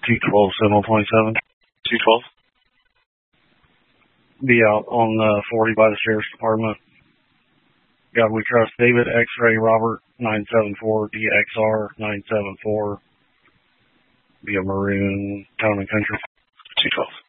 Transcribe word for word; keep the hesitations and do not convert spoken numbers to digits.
two twelve, seven twenty-seven. two twelve? Be out on uh, forty by the Sheriff's Department. God We Trust, David X-Ray Robert nine seven four, D X R nine seven four. Be a maroon, town and country. two twelve.